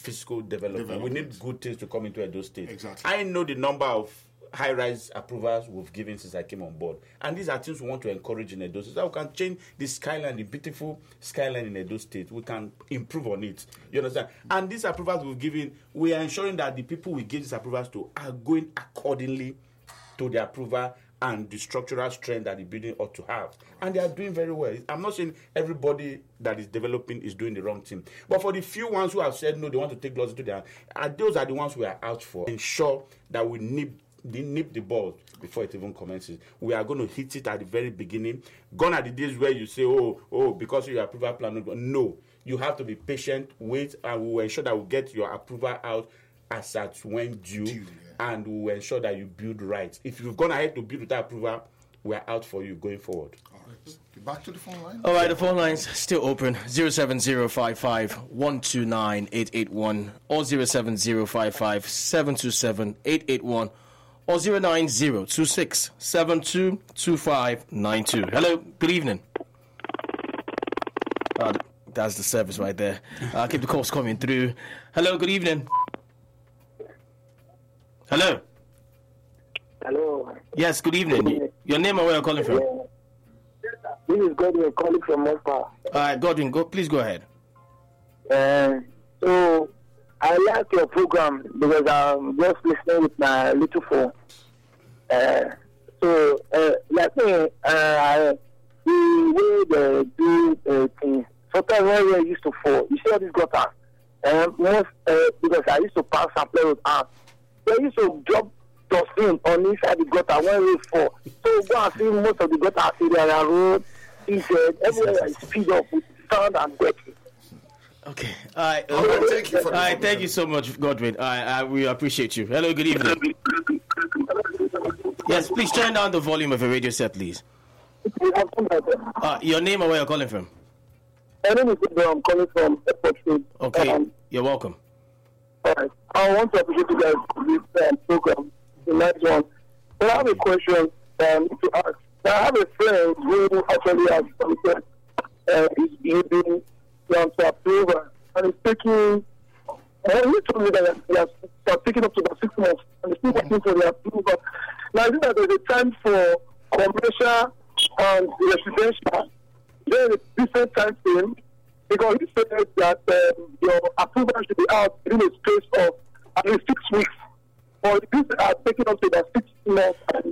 physical development. We need good things to come into Edo State. Exactly. I know the number of high-rise approvals we've given since I came on board. And these are things we want to encourage in Edo State. So we can change the skyline, the beautiful skyline in Edo State. We can improve on it. You understand? And these approvals we've given, we are ensuring that the people we give these approvals to are going accordingly to the approval and the structural strength that the building ought to have. And they are doing very well. I'm not saying everybody that is developing is doing the wrong thing. But for the few ones who have said no, they want to take laws into their hands, those are the ones we are out for. Ensure that we nip the ball before it even commences. We are going to hit it at the very beginning. Gone are the days where you say, because of your approval plan. No, you have to be patient, wait, and we will ensure that we get your approval out as at when due, and we will ensure that you build right. If you've gone ahead to build without approval, we are out for you going forward. All right. Back to the phone line. All right, the phone line's still open. 07055-129-881 or 07055-727-881 or 09026722592. Hello, good evening. That's the service right there. Keep the calls coming through. Hello, good evening. Hello. Hello. Yes, good evening. Your name and where you're calling from? This is Godwin calling from Mopa. All right, Godwin, please go ahead. So I like your program because I'm just listening with my little phone. The way they do things, sometimes when we used to fall, you see all these gutters. Because I used to pass and play with ants, they used to drop dustbin on inside the gutter when we fall. So go and see most of the gutters in the road, everywhere is filled up with sand and dirt. Okay. All right. Thank you so much, Godwin. We appreciate you. Hello, good evening. Yes, please turn down the volume of your radio set, please. Your name and where you're calling from? My name is Ibrahim. I'm calling from Airport Road. Okay, you're welcome. All right. I want to appreciate you guys for this program, the nice one. But I have a question to ask. I have a friend who actually has committed his building to approval, and he's taking. And he told me that he has taken up to about 6 months, and he's still waiting for the approval. Now, I think that there's a time for commercial and residential. There is a different time frame, because he said that your approval should be out within a space of at least 6 weeks. Or these are taking up to about 6 months, and